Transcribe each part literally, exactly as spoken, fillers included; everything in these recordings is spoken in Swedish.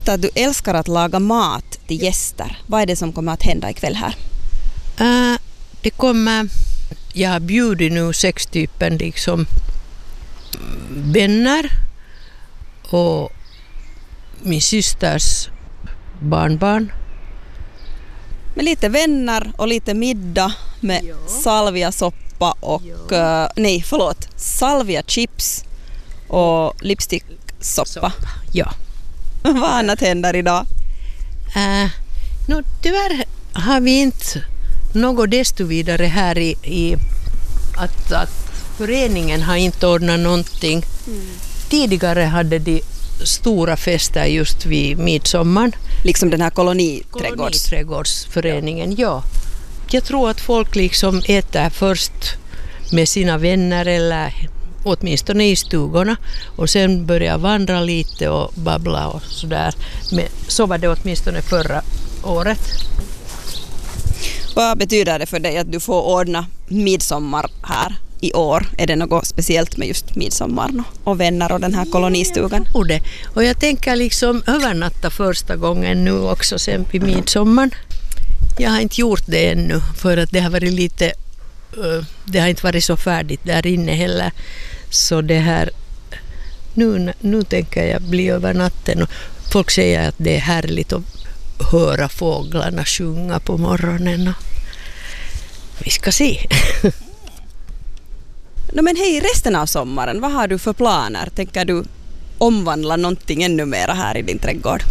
Att du älskar att laga mat till gäster. Vad är det som kommer att hända ikväll här? Uh, det kommer, jag har bjudit nu sex typen liksom vänner och min systers barnbarn. Med lite vänner och lite middag med jo. salviasoppa och, uh, nej förlåt, salviachips och lipsticksoppa. Soppa. Ja. Vad annat händer idag? Uh, no, tyvärr har vi inte något desto vidare här i, i att, att föreningen har inte ordnat någonting. Mm. Tidigare hade de stora fester just vid midsommar. Liksom den här koloniträdgårds. koloniträdgårdsföreningen, ja. ja. Jag tror att folk liksom äter först med sina vänner eller åtminstone i stugorna och sen börjar vandra lite och babbla och sådär. Men så var det åtminstone förra året. Vad betyder det för dig att du får ordna midsommar här i år? Är det något speciellt med just midsommar och vänner och den här kolonistugan? Ja, det. Och jag tänker liksom övernatta första gången nu också sen vid midsommar. Jag har inte gjort det ännu för att det har varit lite, det har inte varit så färdigt där inne heller. Så det här, nu, nu tänker jag bli över natten och folk säger att det är härligt att höra fåglarna sjunga på morgonen. Och vi ska se. No, men hej, resten av sommaren, vad har du för planer? Tänker du omvandla någonting ännu mer här i din trädgård?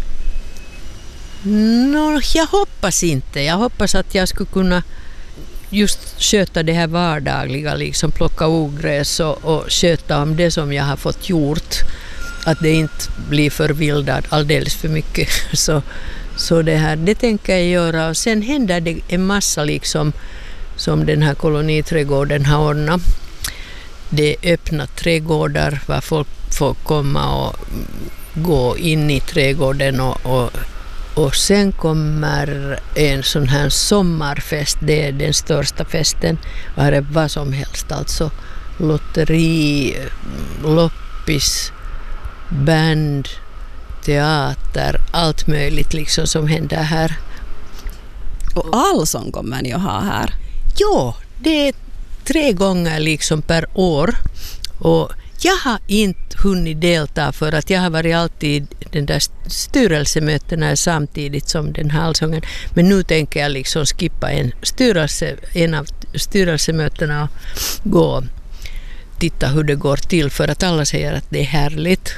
No, jag hoppas inte. Jag hoppas att jag skulle kunna just sköta det här vardagliga, liksom plocka ogräs och, och sköta om det som jag har fått gjort. Att det inte blir förvildad alldeles för mycket. Så, så det här, det tänker jag göra. Och sen händer det en massa liksom som den här koloniträdgården har ordnat. Det är öppna trädgårdar var folk får komma och gå in i trädgården och, och, och sen kommer en sån här sommarfest, det är den största festen. Och här är vad som helst, alltså lotteri, loppis, band, teater, allt möjligt liksom som händer här. Och allsång kommer ni att ha här? Ja, det är tre gånger liksom per år och jag har inte hunnit delta för att jag har varit alltid den där styrelsemötena samtidigt som den här allsången. Men nu tänker jag liksom skippa en, styrelse, en av styrelsemötena och gå och titta hur det går till för att alla säger att det är härligt.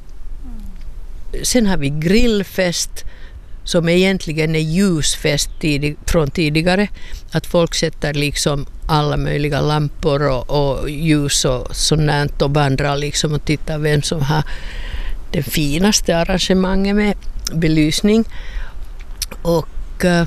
Sen har vi grillfest som egentligen är ljusfest tidig, från tidigare. Att folk sätter liksom alla möjliga lampor och, och ljus och sånt och vandrar liksom och tittar vem som har det finaste arrangemanget med belysning. Och uh,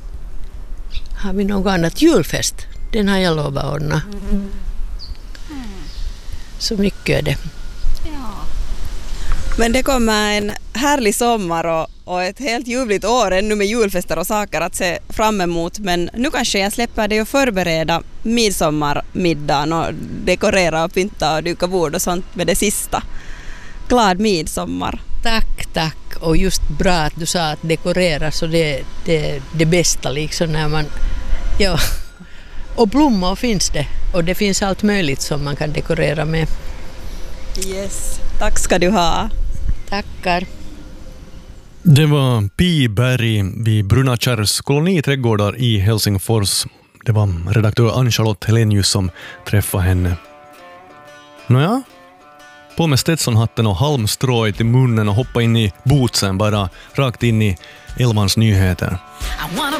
har vi något annat? Julfest, den har jag lovat att ordna. Mm. Mm. Så mycket är det. Ja. Men det kommer en härlig sommar och, och ett helt ljuvligt år ännu med julfester och saker att se fram emot. Men nu kanske jag släpper dig och förbereda midsommarmiddagen och dekorera och pynta och duka bord och sånt med det sista. Glad midsommar. Tack, tack. Och just bra att du sa att dekorera, så det är det, det bästa liksom när man... Ja. Och blommor finns det. Och det finns allt möjligt som man kan dekorera med. Yes, tack ska du ha. Tackar. Det var Pi Berg vid Brunakärrs koloniträdgårdar i Helsingfors. Det var redaktör Ann-Charlotte Helenius som träffade henne. Nåja, på med Stetsonhatten och halmstrået i munnen och hoppa in i bootsen bara rakt in i Elvans nyheter.